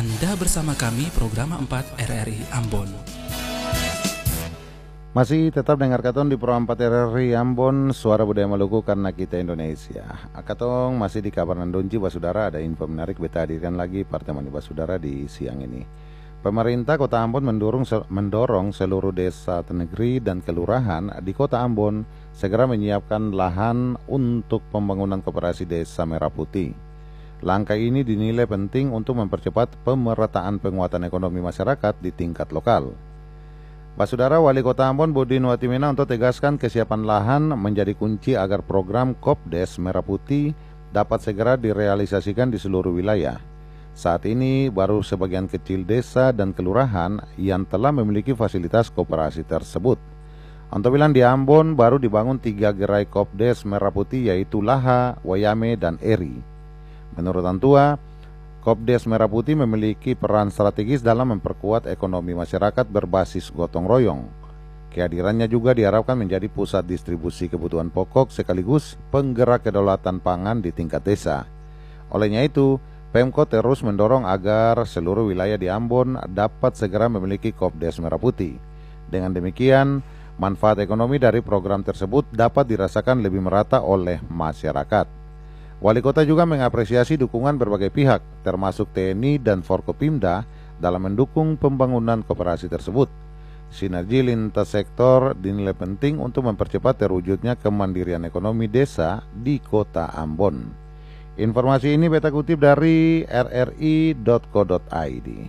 Anda bersama kami program 4 RRI Ambon. Masih tetap dengar katong di Pro 4 RRI Ambon, Suara Budaya Maluku karena kita Indonesia. Katong masih di kabar Nandonji Basudara, ada info menarik beta hadirkan lagi pertemuan Basudara di siang ini. Pemerintah Kota Ambon mendorong seluruh desa negeri dan kelurahan di Kota Ambon segera menyiapkan lahan untuk pembangunan koperasi Desa Merah Putih. Langkah ini dinilai penting untuk mempercepat pemerataan penguatan ekonomi masyarakat di tingkat lokal. Basudara, Wali Kota Ambon Budin Watimena untuk tegaskan kesiapan lahan menjadi kunci agar program Kopdes Merah Putih dapat segera direalisasikan di seluruh wilayah. Saat ini baru sebagian kecil desa dan kelurahan yang telah memiliki fasilitas koperasi tersebut. Untuk bilang di Ambon baru dibangun 3 gerai Kopdes Merah Putih yaitu Laha, Wayame, dan Eri. Menurut Antua, Kopdes Merah Putih memiliki peran strategis dalam memperkuat ekonomi masyarakat berbasis gotong royong. Kehadirannya juga diharapkan menjadi pusat distribusi kebutuhan pokok sekaligus penggerak kedaulatan pangan di tingkat desa. Olehnya itu, Pemkot terus mendorong agar seluruh wilayah di Ambon dapat segera memiliki Kopdes Merah Putih. Dengan demikian, manfaat ekonomi dari program tersebut dapat dirasakan lebih merata oleh masyarakat. Wali Kota juga mengapresiasi dukungan berbagai pihak, termasuk TNI dan Forkopimda dalam mendukung pembangunan koperasi tersebut. Sinergi lintas sektor dinilai penting untuk mempercepat terwujudnya kemandirian ekonomi desa di Kota Ambon. Informasi ini beta kutip dari rri.co.id.